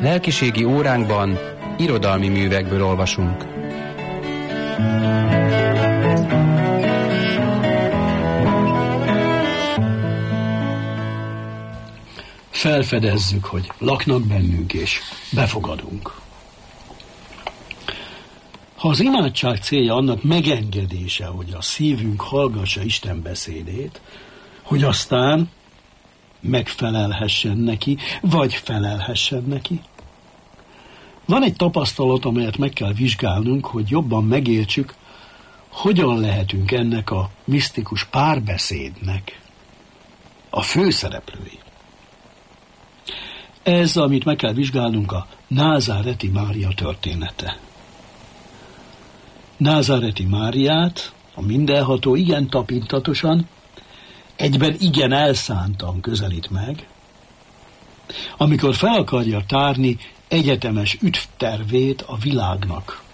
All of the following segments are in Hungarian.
Lelkiségi óránkban irodalmi művekből olvasunk. Felfedezzük, hogy laknak bennünk és befogadunk. Ha az imádság célja annak megengedése, hogy a szívünk hallgassa Isten beszédét, hogy aztán megfelelhessen neki, vagy felelhessen neki. Van egy tapasztalat, amelyet meg kell vizsgálnunk, hogy jobban megértsük, hogyan lehetünk ennek a misztikus párbeszédnek a főszereplői. Ez, amit meg kell vizsgálnunk, a názáreti Mária története. Názáreti Máriát a mindenható igen tapintatosan, egyben igen elszántan közelít meg, amikor fel akarja tárni egyetemes üdvtervét a világnak.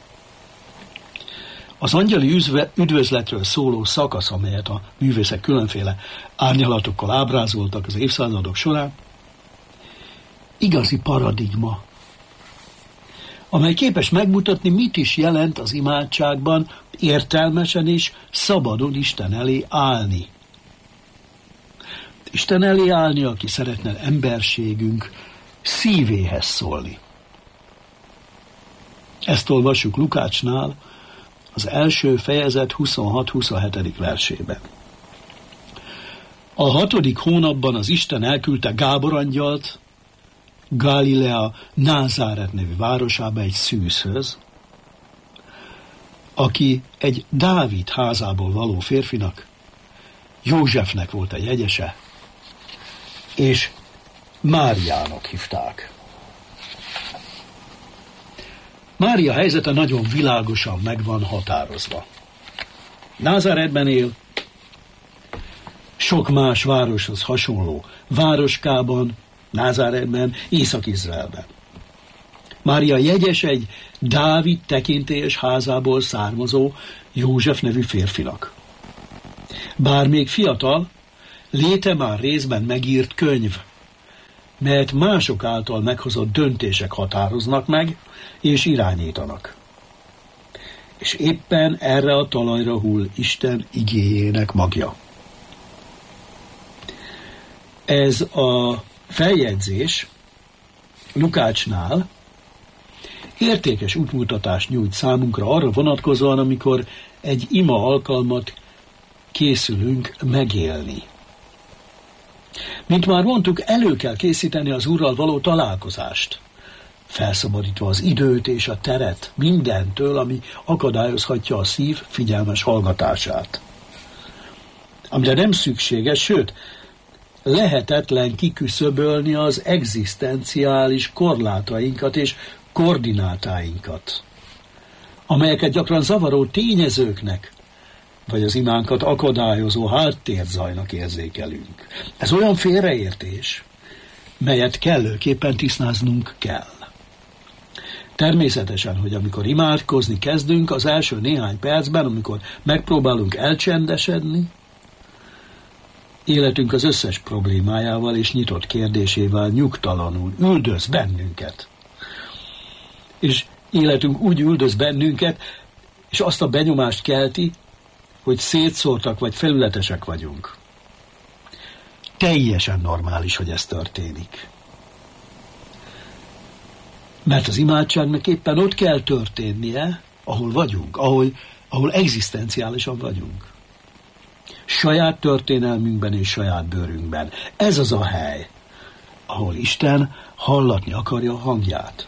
Az angyali üdvözletről szóló szakasz, amelyet a művészek különféle árnyalatokkal ábrázoltak az évszázadok során, igazi paradigma, amely képes megmutatni, mit is jelent az imádságban értelmesen és szabadon Isten elé állni. Isten elé állni, aki szeretne emberségünk szívéhez szólni. Ezt olvassuk Lukácsnál, az első fejezet 26-27. versében. A 6. hónapban az Isten elküldte Gábor angyalt Galilea Názáret nevű városába egy szűzhöz, aki egy Dávid házából való férfinak, Józsefnek volt a jegyese, és Máriának hívták. Mária helyzete nagyon világosan meg van határozva. Názáretben él, sok más városhoz hasonló városkában, Názáretben, Észak-Izraelben. Mária jegyes egy Dávid tekintélyes házából származó József nevű férfinak. Bár még fiatal, léte már részben megírt könyv, melyet mások által meghozott döntések határoznak meg és irányítanak. És éppen erre a talajra hull Isten igéjének magja. Ez a feljegyzés Lukácsnál értékes útmutatást nyújt számunkra arra vonatkozóan, amikor egy ima alkalmat készülünk megélni. Mint már mondtuk, elő kell készíteni az Úrral való találkozást, felszabadítva az időt és a teret mindentől, ami akadályozhatja a szív figyelmes hallgatását. Amire nem szükséges, sőt, lehetetlen kiküszöbölni az egzisztenciális korlátainkat és koordinátáinkat, amelyeket gyakran zavaró tényezőknek, vagy az imánkat akadályozó háttérzajnak érzékelünk. Ez olyan félreértés, melyet kellőképpen tisztáznunk kell. Természetesen, hogy amikor imádkozni kezdünk, az első néhány percben, amikor megpróbálunk elcsendesedni, életünk az összes problémájával és nyitott kérdésével nyugtalanul üldöz bennünket. És életünk úgy üldöz bennünket, és azt a benyomást kelti, hogy szétszórtak vagy felületesek vagyunk. Teljesen normális, hogy ez történik. Mert az imádságnak éppen ott kell történnie, ahol vagyunk, ahol egzisztenciálisan vagyunk. Saját történelmünkben és saját bőrünkben. Ez az a hely, ahol Isten hallatni akarja a hangját.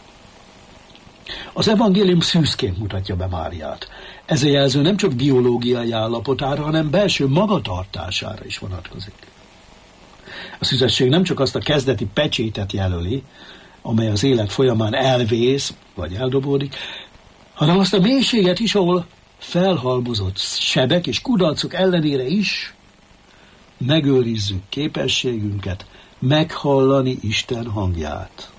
Az evangélium szűzként mutatja be Máriát. Ez a jelző nem csak biológiai állapotára, hanem belső magatartására is vonatkozik. A szüzesség nem csak azt a kezdeti pecsétet jelöli, amely az élet folyamán elvész, vagy eldobódik, hanem azt a mélységet is, ahol felhalmozott sebek és kudarcok ellenére is megőrizzük képességünket meghallani Isten hangját.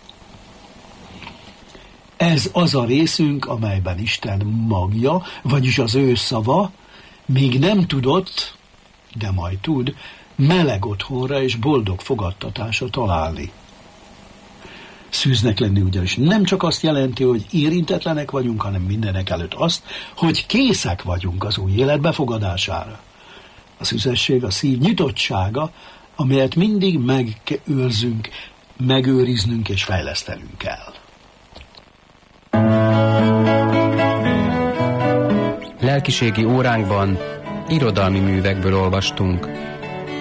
Ez az a részünk, amelyben Isten magja, vagyis az ő szava még nem tudott, de majd tud, meleg otthonra és boldog fogadtatásra találni. Szűznek lenni ugyanis nem csak azt jelenti, hogy érintetlenek vagyunk, hanem mindenek előtt azt, hogy készek vagyunk az új élet befogadására. A szűzesség a szív nyitottsága, amelyet mindig megőrzünk, megőriznünk és fejlesztenünk kell. Lelkiségi óránkban irodalmi művekből olvastunk.